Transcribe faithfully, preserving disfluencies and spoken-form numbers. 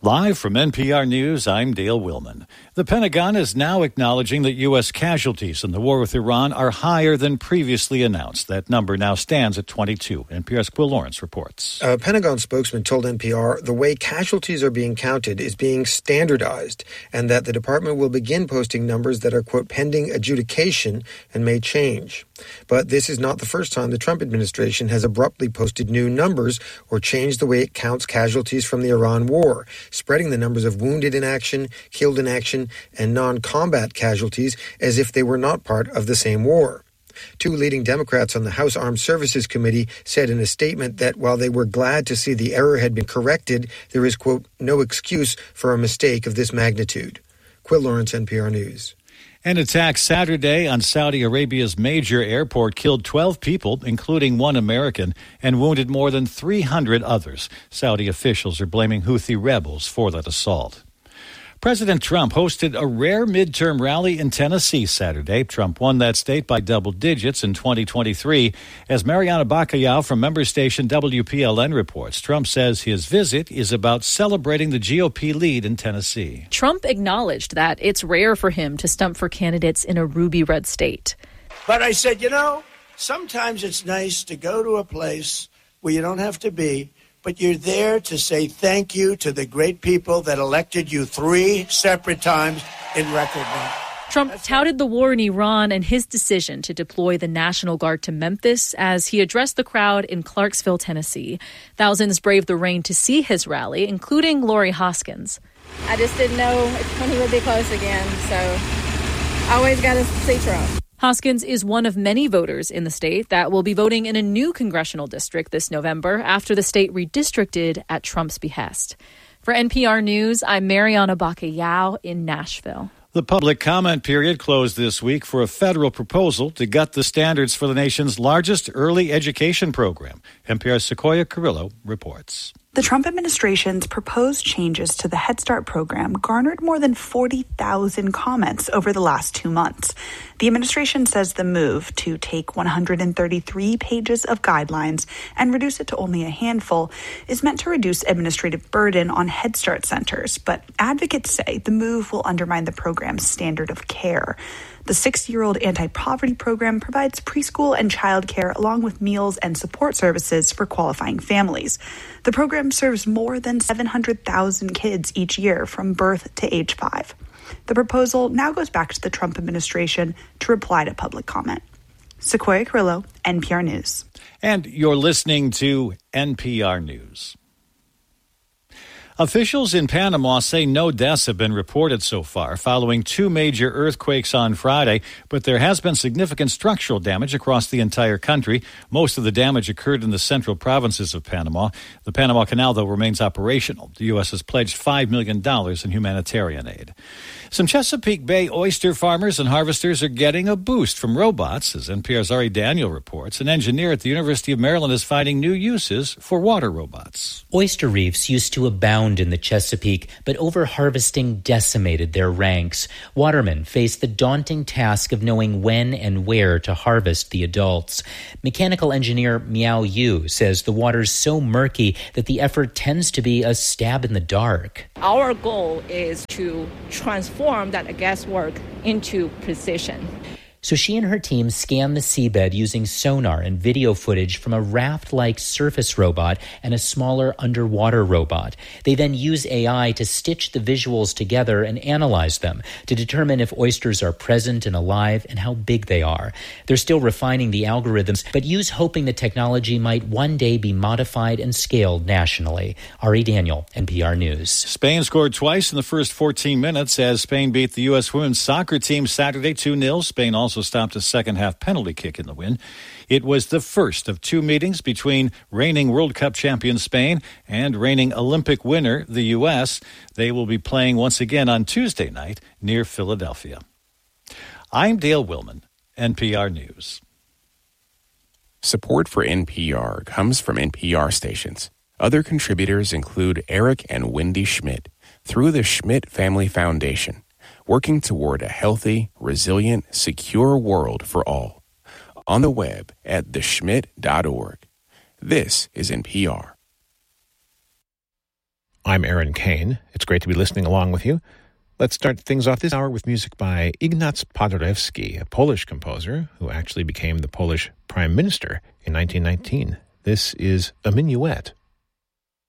Live from N P R News, I'm Dale Willman. The Pentagon is now acknowledging that U S casualties in the war with Iran are higher than previously announced. That number now stands at twenty-two. N P R's Quill Lawrence reports. A Pentagon spokesman told N P R the way casualties are being counted is being standardized and that the department will begin posting numbers that are, quote, pending adjudication and may change. But this is not the first time the Trump administration has abruptly posted new numbers or changed the way it counts casualties from the Iran war, spreading the numbers of wounded in action, killed in action, and non-combat casualties as if they were not part of the same war. Two leading Democrats on the House Armed Services Committee said in a statement that while they were glad to see the error had been corrected, there is, quote, no excuse for a mistake of this magnitude. Quill Lawrence, N P R News. An attack Saturday on Saudi Arabia's major airport killed twelve people, including one American, and wounded more than three hundred others. Saudi officials are blaming Houthi rebels for that assault. President Trump hosted a rare midterm rally in Tennessee Saturday. Trump won that state by double digits in twenty twenty-three. As Mariana Bacallao from member station W P L N reports, Trump says his visit is about celebrating the G O P lead in Tennessee. Trump acknowledged that it's rare for him to stump for candidates in a ruby red state. But I said, you know, sometimes it's nice to go to a place where you don't have to be, but you're there to say thank you to the great people that elected you three separate times in record time. Trump touted the war in Iran and his decision to deploy the National Guard to Memphis as he addressed the crowd in Clarksville, Tennessee. Thousands braved the rain to see his rally, including Lori Hoskins. I just didn't know when he would be close again, so I always got to see Trump. Hoskins is one of many voters in the state that will be voting in a new congressional district this November after the state redistricted at Trump's behest. For N P R News, I'm Mariana Bacallao in Nashville. The public comment period closed this week for a federal proposal to gut the standards for the nation's largest early education program. N P R's Sequoia Carrillo reports. The Trump administration's proposed changes to the Head Start program garnered more than forty thousand comments over the last two months. The administration says the move to take one hundred thirty-three pages of guidelines and reduce it to only a handful is meant to reduce administrative burden on Head Start centers, but advocates say the move will undermine the program's standard of care. The six-year-old anti-poverty program provides preschool and childcare along with meals and support services for qualifying families. The program serves more than seven hundred thousand kids each year from birth to age five. The proposal now goes back to the Trump administration to reply to public comment. Sequoia Carrillo, N P R News. And you're listening to N P R News. Officials in Panama say no deaths have been reported so far following two major earthquakes on Friday, but there has been significant structural damage across the entire country. Most of the damage occurred in the central provinces of Panama. The Panama Canal, though, remains operational. The U S has pledged five million dollars in humanitarian aid. Some Chesapeake Bay oyster farmers and harvesters are getting a boost from robots, as N P R's Ari Daniel reports. An engineer at the University of Maryland is finding new uses for water robots. Oyster reefs used to abound in the Chesapeake, but over-harvesting decimated their ranks. Watermen face the daunting task of knowing when and where to harvest the adults. Mechanical engineer Miao Yu says the water's so murky that the effort tends to be a stab in the dark. Our goal is to transform that guesswork into precision. So she and her team scan the seabed using sonar and video footage from a raft-like surface robot and a smaller underwater robot. They then use A I to stitch the visuals together and analyze them to determine if oysters are present and alive and how big they are. They're still refining the algorithms, but use hoping the technology might one day be modified and scaled nationally. Ari Daniel, N P R News. Spain scored twice in the first fourteen minutes as Spain beat the U S women's soccer team Saturday two nil. Spain also also stopped a second-half penalty kick in the win. It was the first of two meetings between reigning World Cup champion Spain and reigning Olympic winner, the U S. They will be playing once again on Tuesday night near Philadelphia. I'm Dale Willman, N P R News. Support for N P R comes from N P R stations. Other contributors include Eric and Wendy Schmidt through the Schmidt Family Foundation, working toward a healthy, resilient, secure world for all. On the web at the schmidt dot org. This is N P R. I'm Aaron Kane. It's great to be listening along with you. Let's start things off this hour with music by Ignaz Paderewski, a Polish composer who actually became the Polish Prime Minister in nineteen nineteen. This is a minuet.